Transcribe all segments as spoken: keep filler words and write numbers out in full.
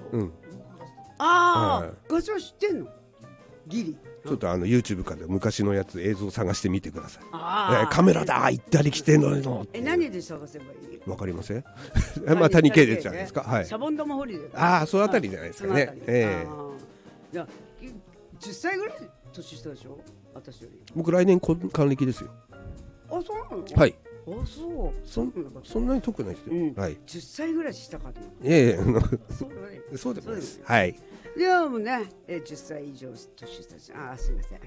うん、 ああガチャ知ってんのギリ。 ちょっとあの YouTube から昔のやつ映像探してみてください。 あ、 えー、カメラだ行ったり来てんのよ。 え何で探せばいい？ わかりません。まあ谷系列じゃないですか。はい。 シャボン玉ホリデー。 ああそのあたりじゃないですかね。ええー。 いやじゅっさいぐらい年下でしょ私より。 僕来年還暦ですよ。 あそうなの？ はい。 あそう。 そそんなに遠くないですよ。うん、はい。 じゅっさいぐらいしたかと。 ええそうだね。 そうでもないです。はい。 いやもうね、えじゅっさい以上年下です。あすみません。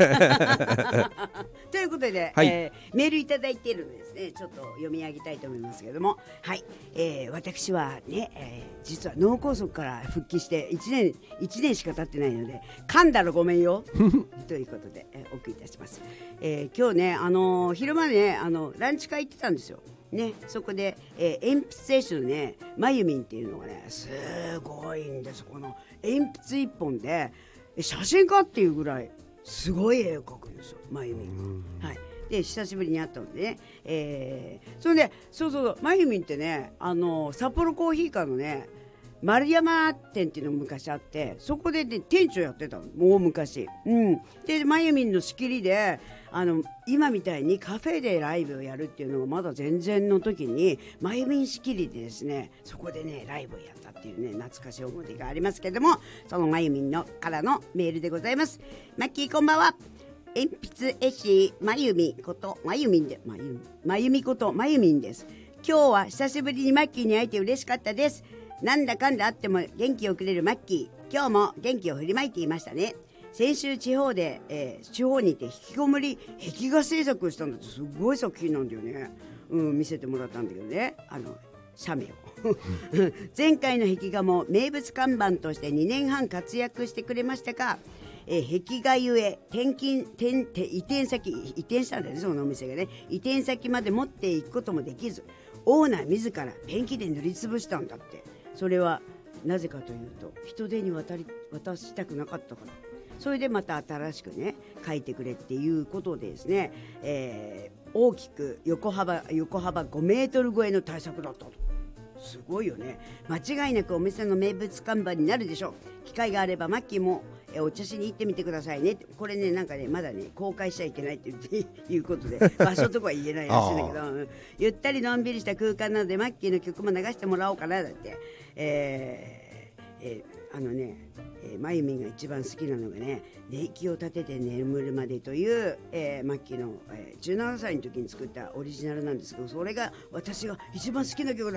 ということで、はい、えー、メールいただいているのですね、ちょっと読み上げたいと思いますけれども、はい、えー、私はね、えー、実は脳梗塞から復帰していちねんいちねんしか経ってないので噛んだらごめんよということで、えー、お送りいたします。えー、今日ね、あのー、昼間ねあのランチ会行ってたんですよ。ね、そこで、えー、鉛筆選手のねまゆみんっていうのがねすごいんです。この鉛筆一本で写真家っていうぐらいすごい絵を描くんですよまゆみんが。はい、で久しぶりに会ったのでね、えー、それでそうそうまゆみんってねあの札幌コーヒーカーのね丸山店っていうのが昔あって、そこで、ね、店長やってたのもう昔、うん、でまゆみんの仕切りであの今みたいにカフェでライブをやるっていうのがまだ全然の時にまゆみん仕切りでですねそこでねライブをやったっていうね懐かしい思い出がありますけれども、そのまゆみんのからのメールでございます。マッキーこんばんは。鉛筆絵師まゆみことまゆみんでまゆみまゆみことまゆみんです。今日は久しぶりにマッキーに会えて嬉しかったです。なんだかんだあっても元気をくれるマッキー、今日も元気を振りまいていましたね。先週地方で、えー、地方にて引きこもり壁画制作をしたんだってすごい作品なんだよね、うん、見せてもらったんだけどね、あの写メを前回の壁画も名物看板としてにねんはん活躍してくれましたが、えー、壁画ゆえ転勤転転移転先移転したんだよね、そのお店がね。移転先まで持っていくこともできず、オーナー自らペンキで塗りつぶしたんだって。それはなぜかというと人手に渡り渡したくなかったから。それでまた新しくね書いてくれっていうことでですね、えー、大きく横幅横幅ごメートル超えの大作だったと。すごいよね。間違いなくお店の名物看板になるでしょう。機会があればマッキーもえお茶しに行ってみてくださいね。これねなんかねまだね公開しちゃいけないっていうことで場所とかは言えないらしいんだけどゆったりのんびりした空間なのでマッキーの曲も流してもらおうかなだって、えーえー、あのねえー、まゆみんが一番好きなのがね寝息を立てて眠るまでという、えー、マッキーの、えー、じゅうななさいの時に作ったオリジナルなんですけど、それが私が一番好きな曲で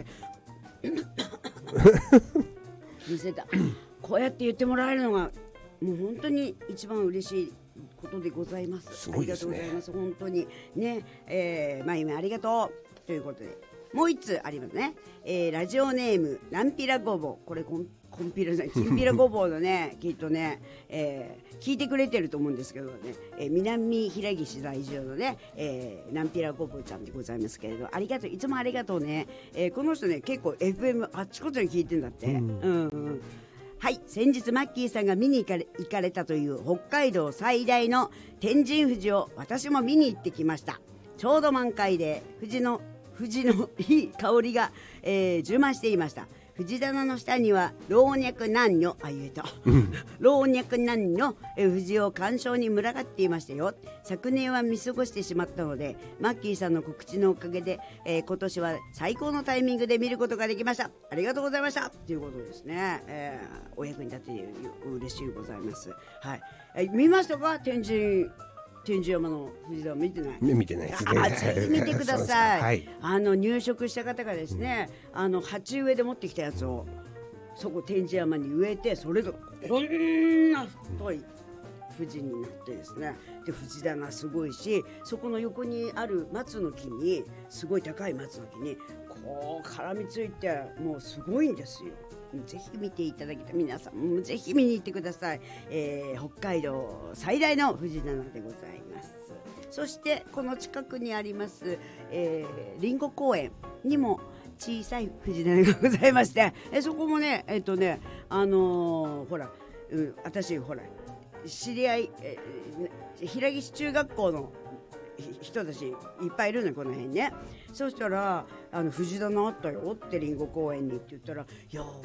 見せた。こうやって言ってもらえるのがもう本当に一番嬉しいことでございます。 すごいですね。 ありがとうございます本当にね、えー、まゆみありがとうということでもう一つありますね、えー、ラジオネームナンピラごぼう。これコンコンピラじゃないきんぴらごぼうのねきっとね、えー、聞いてくれてると思うんですけどね、えー、南平岸在住のね、えー、ナンピラごぼうちゃんでございますけれど、ありがとう、いつもありがとうね、えー、この人ね結構 エフエム あっちこっちに聞いてんだって、うん、うんうん、はい、先日マッキーさんが見に行かれ、行かれたという北海道最大の天神富士を私も見に行ってきました。ちょうど満開で富士の富士のいい香りが、えー、充満していました。藤棚の下には老若男女あ言えた、うん、老若男女え藤を鑑賞に群がっていましたよ。昨年は見過ごしてしまったのでマッキーさんの告知のおかげで、えー、今年は最高のタイミングで見ることができました。ありがとうございましたということですね、えー、お役に立てて嬉しいございます。はい、えー、見ましたか天神天神山の富士山見てない？ 見てないですね。 あぜひ見てください。 はい、 あの入植した方がですね、うん、あの鉢植えで持ってきたやつをそこ天神山に植えて、それがこんな太い富士になってですね、で富士棚すごいし、そこの横にある松の木にすごい高い松の木にこう絡みついてもうすごいんですよ。ぜひ見ていただきたい。皆さんもぜひ見に行ってください、えー、北海道最大の富士棚でございます。そしてこの近くにあります、えー、リンゴ公園にも小さい富士棚がございまして、えそこもねえっ、ー、とねあのー、ほら、うん、私ほら知り合い、えー、平岸中学校の人たちいっぱいいるのよこの辺ね。そしたらあの藤棚あったよってリンゴ公園にって言ったら、いや